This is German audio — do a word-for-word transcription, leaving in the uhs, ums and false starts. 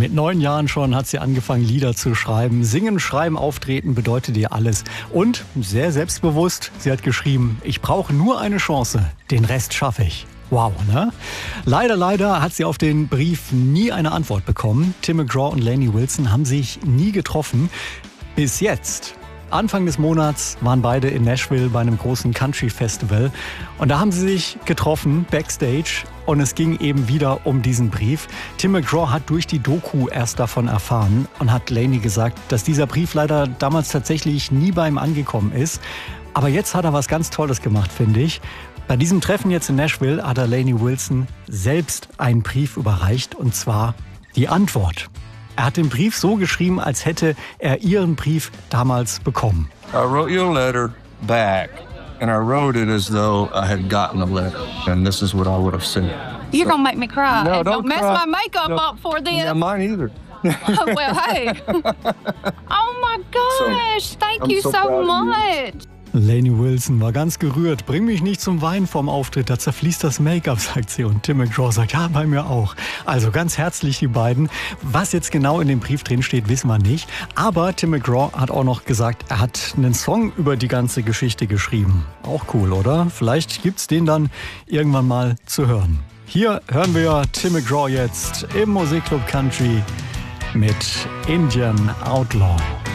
Mit neun Jahren schon hat sie angefangen, Lieder zu schreiben. Singen, schreiben, auftreten bedeutet ihr alles. Und sehr selbstbewusst, sie hat geschrieben, ich brauche nur eine Chance, den Rest schaffe ich. Wow, ne? Leider, leider hat sie auf den Brief nie eine Antwort bekommen. Tim McGraw und Lainey Wilson haben sich nie getroffen. Bis jetzt. Anfang des Monats waren beide in Nashville bei einem großen Country-Festival. Und da haben sie sich getroffen, backstage. Und es ging eben wieder um diesen Brief. Tim McGraw hat durch die Doku erst davon erfahren und hat Lainey gesagt, dass dieser Brief leider damals tatsächlich nie bei ihm angekommen ist. Aber jetzt hat er was ganz Tolles gemacht, finde ich. Bei diesem Treffen jetzt in Nashville hat er Lainey Wilson selbst einen Brief überreicht, und zwar die Antwort. Er hat den Brief so geschrieben, als hätte er ihren Brief damals bekommen. I wrote you a letter back, and I wrote it as though I had gotten a letter, and this is what I would have said. You're gonna make me cry. No, And don't don't mess cry. my makeup No. up for this. Yeah, mine either. Well, hey. Oh my gosh, thank I'm you so so proud of you. much. Lainey Wilson war ganz gerührt. Bring mich nicht zum Weinen vorm Auftritt, da zerfließt das Make-up, sagt sie. Und Tim McGraw sagt, ja, bei mir auch. Also ganz herzlich die beiden. Was jetzt genau in dem Brief drin steht, wissen wir nicht. Aber Tim McGraw hat auch noch gesagt, er hat einen Song über die ganze Geschichte geschrieben. Auch cool, oder? Vielleicht gibt's den dann irgendwann mal zu hören. Hier hören wir Tim McGraw jetzt im Musikclub Country mit Indian Outlaw.